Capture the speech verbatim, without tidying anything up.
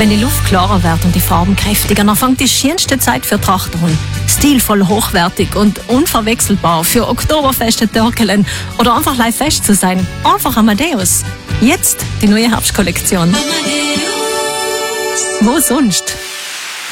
Wenn die Luft klarer wird und die Farben kräftiger, dann fängt die schönste Zeit für Trachter an. Stilvoll, hochwertig und unverwechselbar für Oktoberfeste Törkelen oder einfach live fest zu sein. Einfach Amadeus. Jetzt die neue Herbstkollektion. Wo sonst?